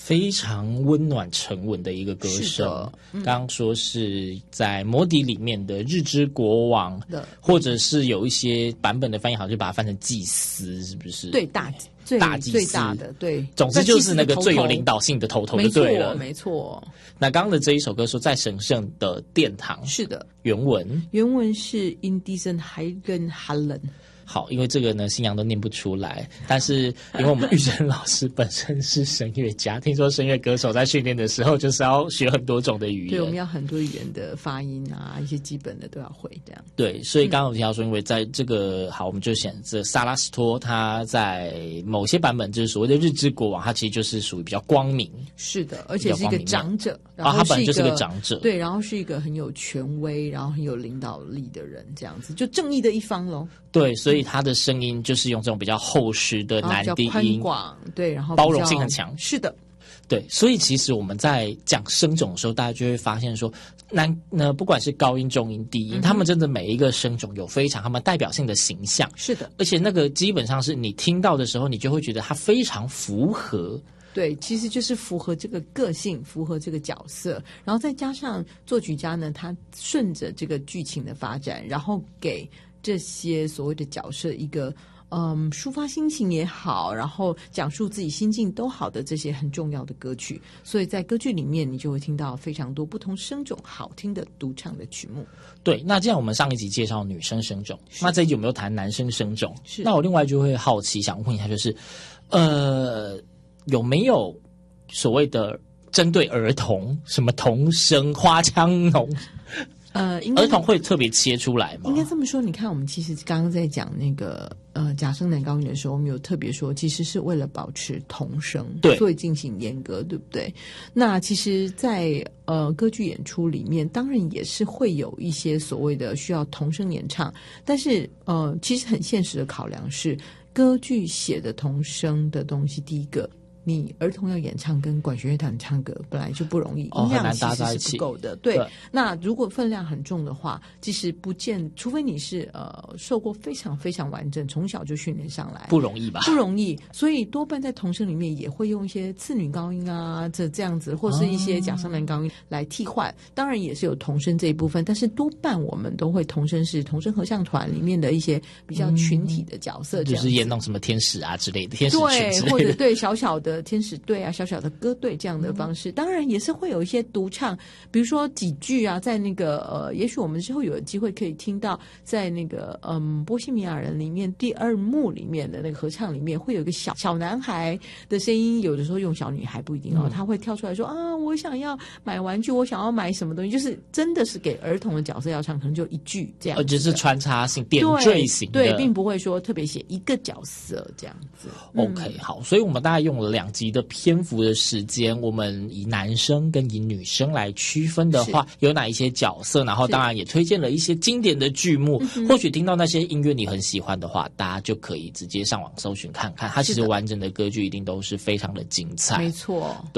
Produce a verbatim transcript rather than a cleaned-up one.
非常温暖沉稳的一个歌声。嗯、刚刚说是在摩笛里面的日之国王，或者是有一些版本的翻译好像就把它翻成祭司，是不是？ 对，大最大祭司最大的，对， 总之就是那个最有领导性的头头就对了， 没错没错。 那刚刚的这一首歌说在神圣的殿堂， 是的， 原文原文是 In diesen heiligen Hallen。 好，因为这个呢，新阳都念不出来，但是因为我们玉珍老师本身是声乐家，听说声乐歌手在训练的时候就是要学很多种的语言， 对，我们要很多语言的发音啊，一些基本的都要会这样。 对，所以刚刚我提到说，因为在这个好，我们就选这萨拉斯托，他在某些版本就是所谓的日之国王，他其实就是属于比较光明， 是的，而且是一个长者， 然后、啊、他本来就是个长者， 对，然后是一个很有权威，然后很有领导力的人，这样子就正义的一方咯。 对，所以他的声音就是用这种比较厚实的男低音， 广，对，然后包容性很强。 是的， 对，所以其实我们在讲声种的时候，大家就会发现说，男呢不管是高音、中音、低音，嗯、他们真的每一个声种有非常他们代表性的形象。 是的， 而且那个基本上是你听到的时候，你就会觉得它非常符合。 对，其实就是符合这个个性，符合这个角色，然后再加上作曲家呢，他顺着这个剧情的发展，然后给这些所谓的角色一个嗯抒发心情也好，然后讲述自己心境都好的这些很重要的歌曲，所以在歌剧里面你就会听到非常多不同声种好听的独唱的曲目。 对，那既然我们上一集介绍女生声种，那这一集有没有谈男生声种？ 是， 那我另外就会好奇想问一下，就是呃有没有所谓的针对儿童什么童声花腔浓？ 呃， 儿童会特别切出来吗？ 应该这么说，你看，我们其实刚刚在讲那个呃假声男高音的时候，我们有特别说，其实是为了保持童声， 对， 所以进行阉割，对不对？那其实在，在呃歌剧演出里面，当然也是会有一些所谓的需要童声演唱，但是呃，其实很现实的考量是，歌剧写的童声的东西，第一个。你儿童要演唱跟管弦乐团唱歌本来就不容易， 哦、 音量其实是不够的。对，对，那如果分量很重的话，其实不见，除非你是呃受过非常非常完整，从小就训练上来， 不容易吧？ 不容易。所以多半在童声里面也会用一些次女高音啊，这这样子，或是一些假声男高音来替换。哦、当然也是有童声这一部分，但是多半我们都会童声是童声合唱团里面的一些比较群体的角色，这样子、嗯、 就是演那种什么天使啊之类的，天使群之类的， 对，或者对小小的。天使队啊，小小的歌队这样的方式，当然也是会有一些独唱，比如说几句啊，在那个呃，也许我们之后有机会可以听到，在那个嗯波西米亚人里面第二幕里面的那个合唱里面，会有一个小小男孩的声音，有的时候用小女孩不一定哦，嗯、他会跳出来说啊，我想要买玩具，我想要买什么东西，就是真的是给儿童的角色要唱，可能就一句这样， 而且是穿插性、点缀型的， 对，并不会说特别写一个角色这样子。 OK，、嗯、好，所以我们大概用了两集的篇幅的时间，我们以男生跟以女生来区分的话，有哪一些角色？然后当然也推荐了一些经典的剧目。或许听到那些音乐你很喜欢的话，大家就可以直接上网搜寻看看，它其实完整的歌剧一定都是非常的精彩。 没错。